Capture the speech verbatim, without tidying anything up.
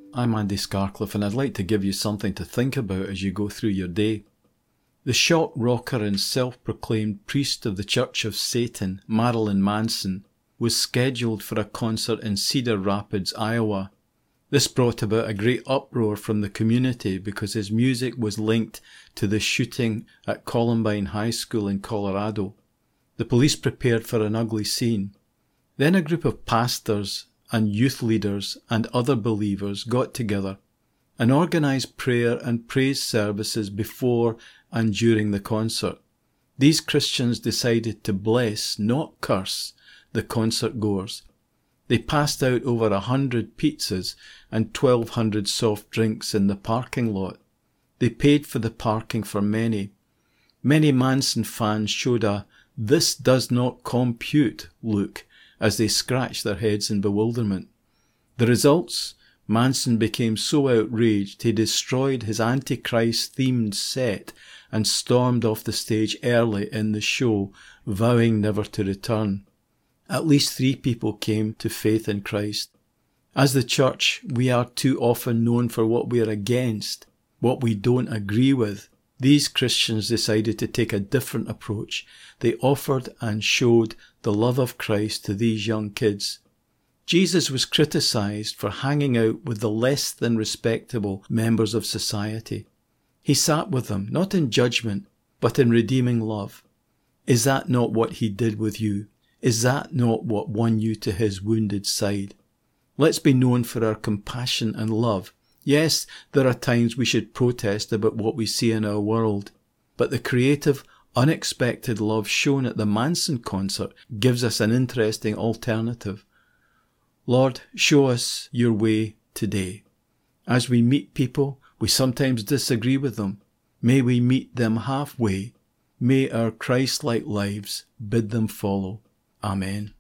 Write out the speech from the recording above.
I'm Andy Scarcliffe, and I'd like to give you something to think about as you go through your day. The shock rocker and self-proclaimed priest of the Church of Satan, Marilyn Manson, was scheduled for a concert in Cedar Rapids, Iowa. This brought about a great uproar from the community because his music was linked to the shooting at Columbine High School in Colorado. The police prepared for an ugly scene. Then a group of pastors and youth leaders and other believers got together and organised prayer and praise services before and during the concert. These Christians decided to bless, not curse, the concert goers. They passed out over a hundred pizzas and twelve hundred soft drinks in the parking lot. They paid for the parking for many. Many Manson fans showed a "this does not compute" look as they scratched their heads in bewilderment. The results? Manson became so outraged he destroyed his Antichrist-themed set and stormed off the stage early in the show, vowing never to return. At least three people came to faith in Christ. As the church, we are too often known for what we are against, what we don't agree with. These Christians decided to take a different approach. They offered and showed the love of Christ to these young kids. Jesus was criticised for hanging out with the less than respectable members of society. He sat with them, not in judgment, but in redeeming love. Is that not what he did with you? Is that not what won you to his wounded side? Let's be known for our compassion and love. Yes, there are times we should protest about what we see in our world, but the creative, unexpected love shown at the Manson concert gives us an interesting alternative. Lord, show us your way today. As we meet people, we sometimes disagree with them. May we meet them halfway. May our Christ-like lives bid them follow. Amen.